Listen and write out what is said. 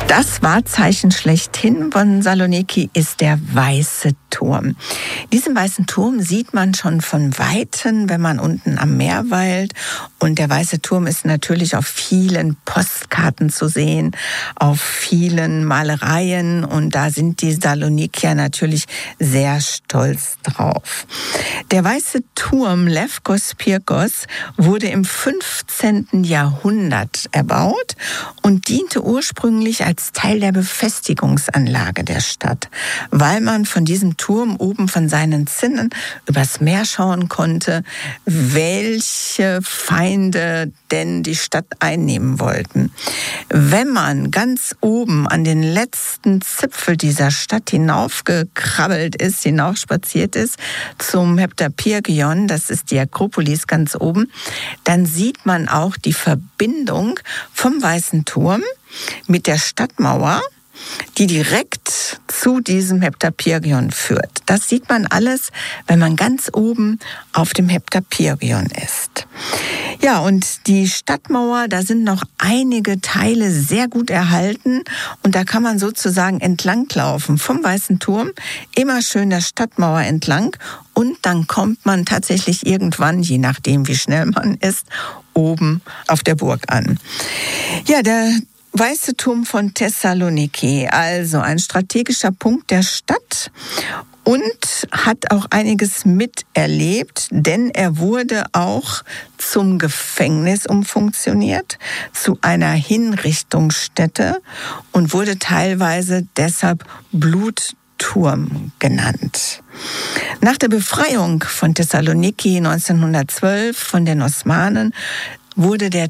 Das Wahrzeichen schlechthin von Saloniki ist der Weiße Turm. Diesen Weißen Turm sieht man schon von Weitem, wenn man unten am Meer weilt. Und der Weiße Turm ist natürlich auf vielen Postkarten zu sehen, auf vielen Malereien. Und da sind die Salonikier natürlich sehr stolz drauf. Der Weiße Turm Lefkos Pirkos wurde im 15. Jahrhundert erbaut und diente ursprünglich als Teil der Befestigungsanlage der Stadt, weil man von diesem Turm oben von seinen Zinnen übers Meer schauen konnte, welche Feinde denn die Stadt einnehmen wollten. Wenn man ganz oben an den letzten Zipfel dieser Stadt hinaufgekrabbelt ist, hinaufspaziert ist, zum Heptapirgion, das ist die Akropolis ganz oben, dann sieht man auch die Verbindung vom Weißen Turm mit der Stadtmauer, die direkt zu diesem Heptapirgion führt. Das sieht man alles, wenn man ganz oben auf dem Heptapirgion ist. Ja, und die Stadtmauer, da sind noch einige Teile sehr gut erhalten und da kann man sozusagen entlanglaufen vom Weißen Turm, immer schön der Stadtmauer entlang und dann kommt man tatsächlich irgendwann, je nachdem wie schnell man ist, oben auf der Burg an. Ja, der Weiße Turm von Thessaloniki, also ein strategischer Punkt der Stadt und hat auch einiges miterlebt, denn er wurde auch zum Gefängnis umfunktioniert, zu einer Hinrichtungsstätte und wurde teilweise deshalb Blutturm genannt. Nach der Befreiung von Thessaloniki 1912 von den Osmanen wurde der